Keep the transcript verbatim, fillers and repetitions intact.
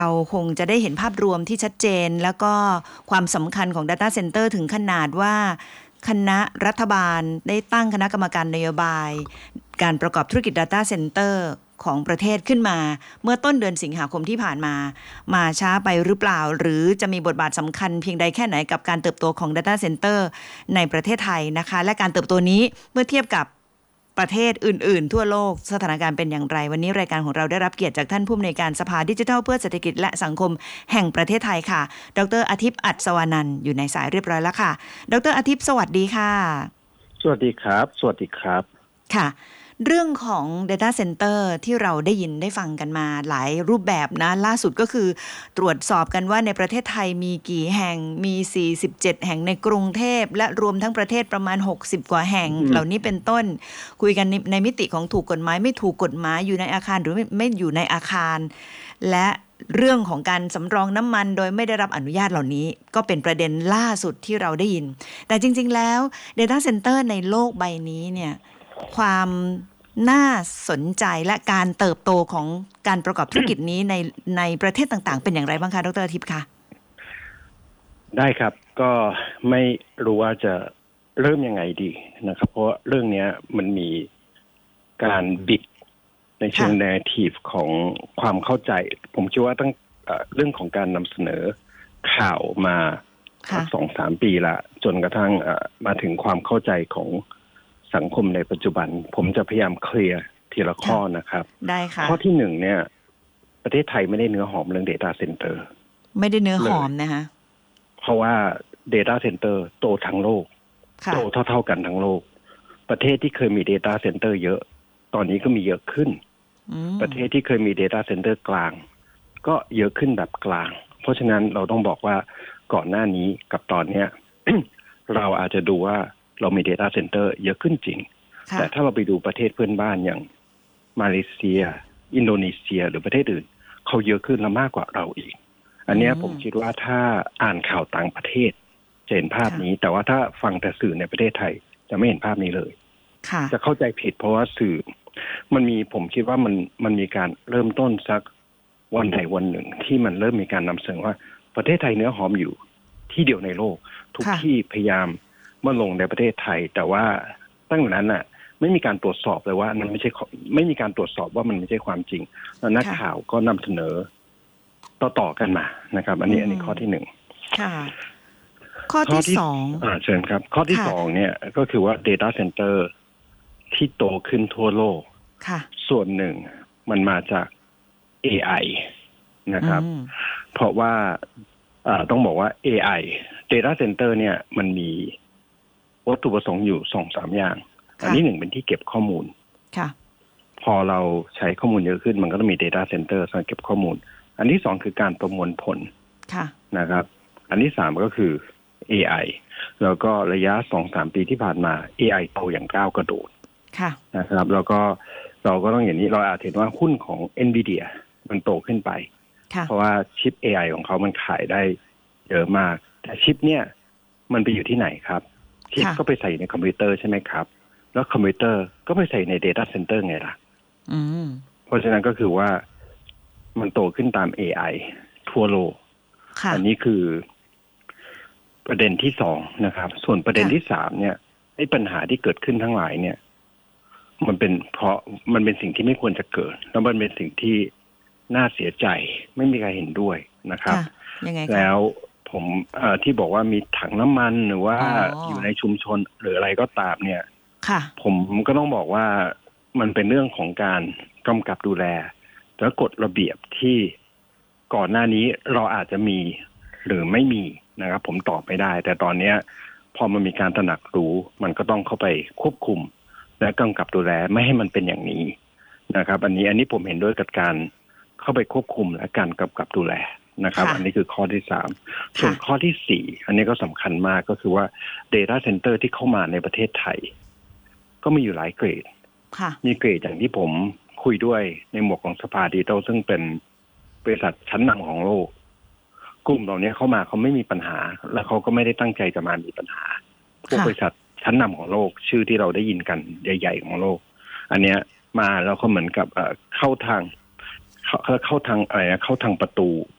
เราคงจะได้เห็นภาพรวมที่ชัดเจนแล้วก็ความสำคัญของ Data Center ถึงขนาดว่าคณะรัฐบาลได้ตั้งคณะกรรมการนโยบายการประกอบธุรกิจ Data Center ของประเทศขึ้นมาเมื่อต้นเดือนสิงหาคมที่ผ่านมามาช้าไปหรือเปล่าหรือจะมีบทบาทสำคัญเพียงใดแค่ไหนกับการเติบโตของ Data Center ในประเทศไทยนะคะและการเติบโตนี้เมื่อเทียบกับประเทศอื่นๆทั่วโลกสถานการณ์เป็นอย่างไรวันนี้รายการของเราได้รับเกียรติจากท่านผู้อำนวยการสภาดิจิทัลเพื่อเศรษฐกิจและสังคมแห่งประเทศไทยค่ะดร.อาทิตย์อัศวานันท์อยู่ในสายเรียบร้อยแล้วค่ะดร.อาทิตย์สวัสดีค่ะสวัสดีครับสวัสดีครับค่ะเรื่องของ Data Center ที่เราได้ยินได้ฟังกันมาหลายรูปแบบนะล่าสุดก็คือตรวจสอบกันว่าในประเทศไทยมีกี่แห่งมีสี่สิบเจ็ดแห่งในกรุงเทพและรวมทั้งประเทศประมาณหกสิบกว่าแห่งเหล่านี้เป็นต้นคุยกันในในมิติของถูกกฎหมายไม่ถูกกฎหมายอยู่ในอาคารหรือไม่ไม่อยู่ในอาคารและเรื่องของการสำรองน้ำมันโดยไม่ได้รับอนุญาตเหล่านี้ก็เป็นประเด็นล่าสุดที่เราได้ยินแต่จริงๆแล้ว Data Center ในโลกใบนี้เนี่ยความน่าสนใจและการเติบโตของการประกอบธุรกิจนี้ในในประเทศต่างๆเป็นอย่างไรบ้างคะดร.อาทิตย์คะได้ครับก็ไม่รู้ว่าจะเริ่มยังไงดีนะครับเพราะเรื่องนี้มันมีการบิดในเชิง narrative ของความเข้าใจผมคิดว่าตั้งเรื่องของการนำเสนอข่าวมาสองสามปีละจนกระทั่งมาถึงความเข้าใจของสังคมในปัจจุบันผมจะพยายามเคลียร์ทีละข้อนะครับได้ค่ะข้อที่หนึ่งเนี่ยประเทศไทยไม่ได้เนื้อหอมเรื่อง data center ไม่ได้เนื้อหอมนะคะเพราะว่า data center โตทั้งโลกโตเท่าๆกันทั้งโลกประเทศที่เคยมี data center เยอะตอนนี้ก็มีเยอะขึ้นประเทศที่เคยมี data center กลางก็เยอะขึ้นแบบกลางเพราะฉะนั้นเราต้องบอกว่าก่อนหน้านี้กับตอนเนี้ย เราอาจจะดูว่าเรามี data center เยอะขึ้นจริงแต่ถ้าเราไปดูประเทศเพื่อนบ้านอย่างมาเลเซียอินโดนีเซียหรือประเทศอื่นเขาเยอะขึ้นและมากกว่าเราอีกอันนี้ผมคิดว่าถ้าอ่านข่าวต่างประเทศจะเห็นภาพนี้แต่ว่าถ้าฟังแต่สื่อในประเทศไทยจะไม่เห็นภาพนี้เลยจะเข้าใจผิดเพราะว่าสื่อมันมีผมคิดว่ามันมันมีการเริ่มต้นสักวันใดวันหนึ่งที่มันเริ่มมีการนำเสนอว่าประเทศไทยเนื้อหอมอยู่ที่เดียวในโลกทุกที่พยายามมาลงในประเทศไทยแต่ว่าตั้งแต่นั้นน่ะไม่มีการตรวจสอบเลยว่ามันไม่ใช่ไม่มีการตรวจสอบว่ามันไม่ใช่ความจริงแล้วนักข่าวก็นำเสนอต่อๆกันมานะครับอันนี้อันนี้ข้อที่หนึ่งค่ะข้อที่สองอ่าเชิญครับข้อที่สองเนี่ยก็คือว่า data center ที่โตขึ้นทั่วโลกส่วนหนึ่งมันมาจาก เอ ไอ นะครับเพราะว่าต้องบอกว่า เอ ไอ data center เนี่ยมันมีวัตถุประสงค์อยู่สองสามอย่างอันนี้หนึ่งเป็นที่เก็บข้อมูลพอเราใช้ข้อมูลเยอะขึ้นมันก็ต้องมี data center สำหรับเก็บข้อมูลอันที่สองคือการประมวลผลนะครับอันที่สามก็คือ เอ ไอ แล้วก็ระยะ สองถึงสาม ปีที่ผ่านมา เอ ไอ โตอย่างก้าวกระโดดนะครับแล้วก็เราก็ต้องอย่างนี้เราอาจเห็นว่าหุ้นของ Nvidia มันโตขึ้นไปเพราะว่าชิป เอ ไอ ของเขามันขายได้เยอะมากแต่ชิปเนี่ยมันไปอยู่ที่ไหนครับชิปก็ไปใส่ในคอมพิวเตอร์ใช่ไหมครับแล้วคอมพิวเตอร์ก็ไปใส่ใน data center ไงล่ะเพราะฉะนั้นก็คือว่ามันโตขึ้นตาม เอ ไอ ทั่วโลกอันนี้คือประเด็นที่สองนะครับส่วนประเด็นที่สามเนี่ยไอ้ปัญหาที่เกิดขึ้นทั้งหลายเนี่ยมันเป็นเพราะมันเป็นสิ่งที่ไม่ควรจะเกิดแล้วมันเป็นสิ่งที่น่าเสียใจไม่มีใครเห็นด้วยนะครับแล้วผมที่บอกว่ามีถังน้ำมันหรือว่า อ, อยู่ในชุมชนหรืออะไรก็ตามเนี่ยผมก็ต้องบอกว่ามันเป็นเรื่องของการกำกับดูแลและกฎระเบียบที่ก่อนหน้านี้เราอาจจะมีหรือไม่มีนะครับผมตอบไม่ได้แต่ตอนนี้พอมันมีการตระหนักรู้มันก็ต้องเข้าไปควบคุมและกำกับดูแลไม่ให้มันเป็นอย่างนี้นะครับอันนี้อันนี้ผมเห็นด้วยกับการเข้าไปควบคุมและการกำกับดูแลนะครับอันนี้คือข้อที่สามส่วนข้อที่สี่อันนี้ก็สำคัญมากก็คือว่า data center ที่เข้ามาในประเทศไทยก็มีอยู่หลายเกรดมีเกรดอย่างที่ผมคุยด้วยในหมวกของสภาดิจิทัลซึ่งเป็นบริษัทชั้นนำของโลกกลุ่มเหล่านี้เข้ามาเขาไม่มีปัญหาและเขาก็ไม่ได้ตั้งใจจะมามีปัญหาพวกบริษัทชั้นนำของโลกชื่อที่เราได้ยินกันใหญ่ๆของโลกอันเนี้ยมาแล้วเขาเหมือนกับเข้าทางเข้าเข้าทางอะไรนะเข้าทางประตู